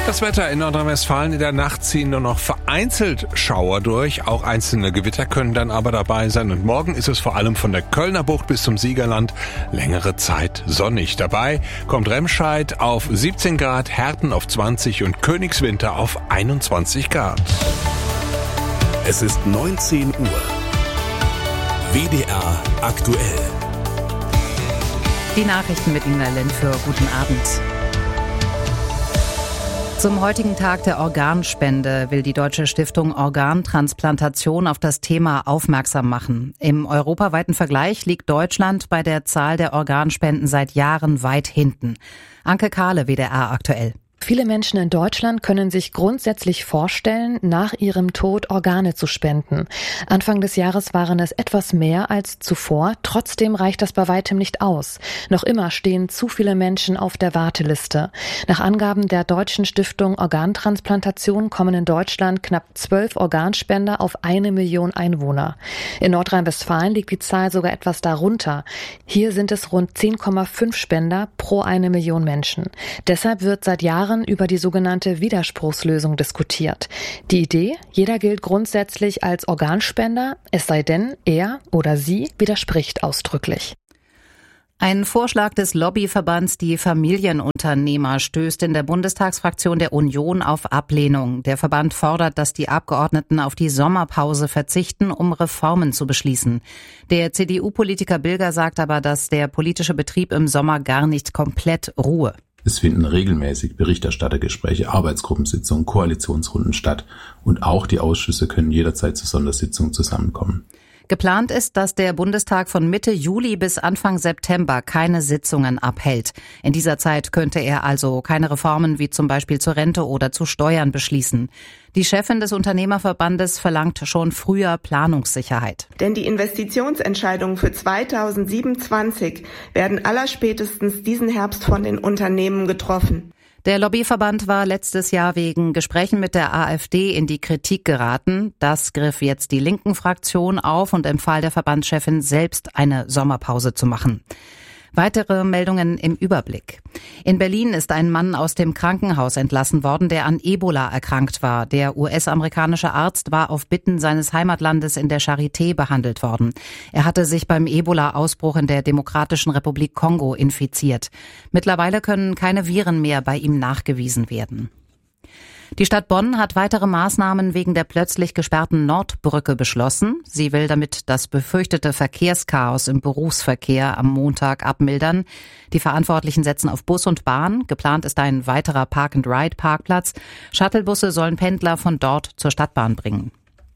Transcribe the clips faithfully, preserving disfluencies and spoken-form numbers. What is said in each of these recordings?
Das Wetter in Nordrhein-Westfalen: in der Nacht ziehen nur noch vereinzelt Schauer durch. Auch einzelne Gewitter können dann aber dabei sein. Und morgen ist es vor allem von der Kölner Bucht bis zum Siegerland längere Zeit sonnig. Dabei kommt Remscheid auf siebzehn Grad, Herten auf zwanzig und Königswinter auf einundzwanzig Grad. Es ist neunzehn Uhr. W D R aktuell. Die Nachrichten mit Ina Lentföhr. Guten Abend. Zum heutigen Tag der Organspende will die Deutsche Stiftung Organtransplantation auf das Thema aufmerksam machen. Im europaweiten Vergleich liegt Deutschland bei der Zahl der Organspenden seit Jahren weit hinten. Anke Kahle, W D R aktuell. Viele Menschen in Deutschland können sich grundsätzlich vorstellen, nach ihrem Tod Organe zu spenden. Anfang des Jahres waren es etwas mehr als zuvor. Trotzdem reicht das bei weitem nicht aus. Noch immer stehen zu viele Menschen auf der Warteliste. Nach Angaben der Deutschen Stiftung Organtransplantation kommen in Deutschland knapp zwölf Organspender auf eine Million Einwohner. In Nordrhein-Westfalen liegt die Zahl sogar etwas darunter. Hier sind es rund zehn Komma fünf Spender pro eine Million Menschen. Deshalb wird seit Jahren über die sogenannte Widerspruchslösung diskutiert. Die Idee: jeder gilt grundsätzlich als Organspender, es sei denn, er oder sie widerspricht ausdrücklich. Ein Vorschlag des Lobbyverbands Die Familienunternehmer stößt in der Bundestagsfraktion der Union auf Ablehnung. Der Verband fordert, dass die Abgeordneten auf die Sommerpause verzichten, um Reformen zu beschließen. Der C D U-Politiker Bilger sagt aber, dass der politische Betrieb im Sommer gar nicht komplett ruhe. Es finden regelmäßig Berichterstattergespräche, Arbeitsgruppensitzungen, Koalitionsrunden statt und auch die Ausschüsse können jederzeit zu Sondersitzungen zusammenkommen. Geplant ist, dass der Bundestag von Mitte Juli bis Anfang September keine Sitzungen abhält. In dieser Zeit könnte er also keine Reformen wie zum Beispiel zur Rente oder zu Steuern beschließen. Die Chefin des Unternehmerverbandes verlangt schon früher Planungssicherheit. Denn die Investitionsentscheidungen für zweitausendsiebenundzwanzig werden allerspätestens diesen Herbst von den Unternehmen getroffen. Der Lobbyverband war letztes Jahr wegen Gesprächen mit der AfD in die Kritik geraten. Das griff jetzt die linken Fraktion auf und empfahl der Verbandschefin selbst, eine Sommerpause zu machen. Weitere Meldungen im Überblick. In Berlin ist ein Mann aus dem Krankenhaus entlassen worden, der an Ebola erkrankt war. Der U S-amerikanische Arzt war auf Bitten seines Heimatlandes in der Charité behandelt worden. Er hatte sich beim Ebola-Ausbruch in der Demokratischen Republik Kongo infiziert. Mittlerweile können keine Viren mehr bei ihm nachgewiesen werden. Die Stadt Bonn hat weitere Maßnahmen wegen der plötzlich gesperrten Nordbrücke beschlossen. Sie will damit das befürchtete Verkehrschaos im Berufsverkehr am Montag abmildern. Die Verantwortlichen setzen auf Bus und Bahn. Geplant ist ein weiterer Park-and-Ride-Parkplatz. Shuttlebusse sollen Pendler von dort zur Stadtbahn bringen.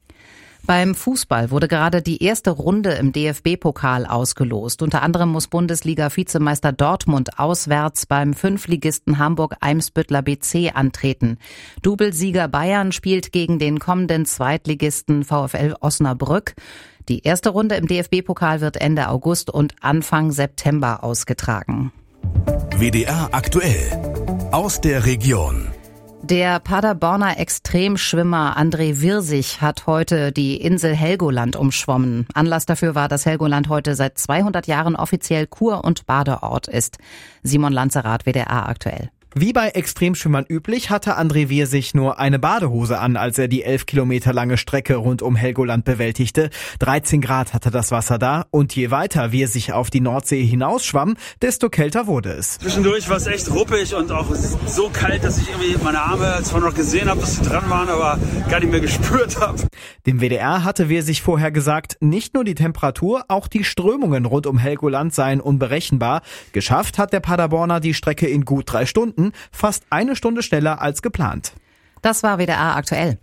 Beim Fußball wurde gerade die erste Runde im D F B-Pokal ausgelost. Unter anderem muss Bundesliga-Vizemeister Dortmund auswärts beim Fünfligisten Hamburg-Eimsbüttler B C antreten. Doublesieger Bayern spielt gegen den kommenden Zweitligisten VfL Osnabrück. Die erste Runde im D F B-Pokal wird Ende August und Anfang September ausgetragen. W D R aktuell aus der Region. Der Paderborner Extremschwimmer André Wirsig hat heute die Insel Helgoland umschwommen. Anlass dafür war, dass Helgoland heute seit zweihundert Jahren offiziell Kur- und Badeort ist. Simon Lanzerath, W D R aktuell. Wie bei Extremschwimmern üblich, hatte André Wirsig nur eine Badehose an, als er die elf Kilometer lange Strecke rund um Helgoland bewältigte. dreizehn Grad hatte das Wasser da und je weiter Wirsig auf die Nordsee hinausschwamm, desto kälter wurde es. Zwischendurch war es echt ruppig und auch so kalt, dass ich irgendwie meine Arme zwar noch gesehen habe, dass sie dran waren, aber gar nicht mehr gespürt habe. Dem W D R hatte Wirsig vorher gesagt, nicht nur die Temperatur, auch die Strömungen rund um Helgoland seien unberechenbar. Geschafft hat der Paderborner die Strecke in gut drei Stunden. Fast eine Stunde schneller als geplant. Das war W D R aktuell.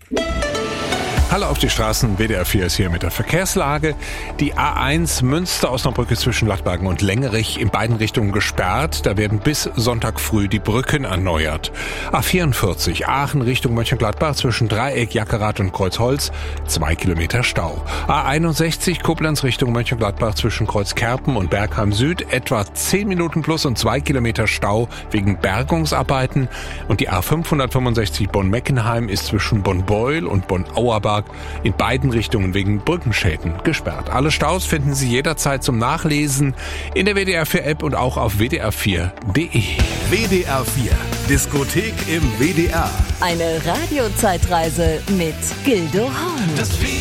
Hallo auf die Straßen, W D R vier ist hier mit der Verkehrslage. Die A eins Münster-Osnabrück ist zwischen Lattbergen und Lengerich in beiden Richtungen gesperrt. Da werden bis Sonntag früh die Brücken erneuert. A vierundvierzig Aachen Richtung Mönchengladbach zwischen Dreieck, Jackerath und Kreuzholz, zwei Kilometer Stau. A einundsechzig Koblenz Richtung Mönchengladbach zwischen Kreuzkerpen und Bergheim Süd etwa zehn Minuten plus und zwei Kilometer Stau wegen Bergungsarbeiten. Und die A fünfhundertfünfundsechzig Bonn-Meckenheim ist zwischen Bonn-Beuel und Bonn-Auerbach Sonntag in beiden Richtungen wegen Brückenschäden gesperrt. Alle Staus finden Sie jederzeit zum Nachlesen in der W D R vier App und auch auf w d r vier punkt d e. W D R vier, Diskothek im W D R. Eine Radiozeitreise mit Gildo Horn.